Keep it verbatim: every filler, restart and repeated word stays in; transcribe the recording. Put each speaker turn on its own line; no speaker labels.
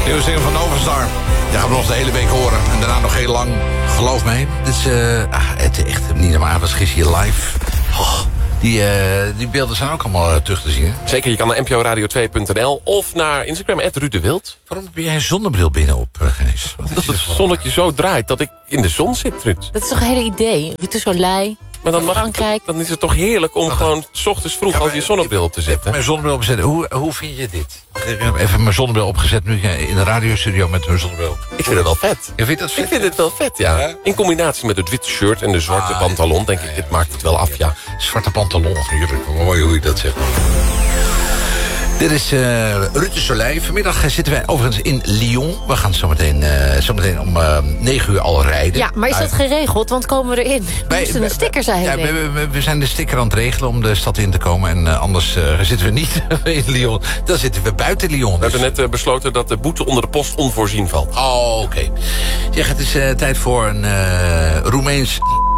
Nieuwe single van Novastar. Die gaan we nog de hele week horen. En daarna nog heel lang. Geloof mij. Dit is uh, ah, het is echt niet normaal. Was gisteren hier live. Oh, die, uh, die beelden zijn ook allemaal uh, terug te zien. Hè?
Zeker, je kan naar n p o radio twee punt n l of naar Instagram, at Ruud de Wild.
Waarom heb jij een zonnebril binnen op, uh, Gijs?
Dat het zonnetje zo draait dat ik in de zon zit, Ruud.
Dat is toch een hele idee? Het is zo lei.
Maar dan, mag
Frankrijk.
dan is het toch heerlijk om gewoon 's ochtends vroeg
Ja,
over je zonnebril op te zetten.
Mijn zonnebril opzetten. Hoe, hoe vind je dit? Ik heb even mijn zonnebril opgezet nu in de radiostudio met mijn zonnebril.
Ik vind het wel vet.
Je vindt dat vet?
Ik vind het wel vet, ja.
Ja?
In combinatie met het witte shirt en de zwarte
Ah,
pantalon, denk ik, dit maakt het wel af, ja.
Zwarte pantalon, heerlijk. Mooi hoe je dat zegt. Dit is uh, Ruud de Soleil. Vanmiddag zitten wij overigens in Lyon. We gaan zometeen uh, zometeen om uh, negen uur al rijden.
Ja, maar is dat geregeld? Want komen we erin? We
Wij-
moesten een sticker zijn.
Ja, we, we, we zijn de sticker aan het regelen om de stad in te komen. En uh, anders uh, zitten we niet in Lyon. Dan zitten we buiten Lyon.
We
Dus.
hebben net uh, besloten dat de boete onder de post onvoorzien valt.
Oh, oké. Okay. Zeg, het is uh, tijd voor een uh, Roemeens